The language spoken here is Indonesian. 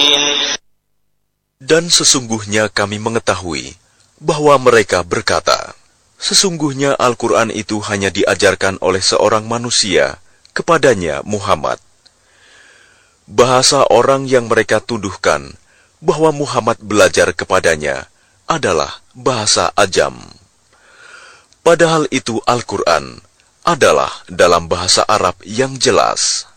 Dan sesungguhnya kami mengetahui bahwa mereka berkata, sesungguhnya Al-Quran itu hanya diajarkan oleh seorang manusia kepadanya Muhammad. Bahasa orang yang mereka tuduhkan bahwa Muhammad belajar kepadanya adalah bahasa Ajam. Padahal itu Al-Quran adalah dalam bahasa Arab yang jelas.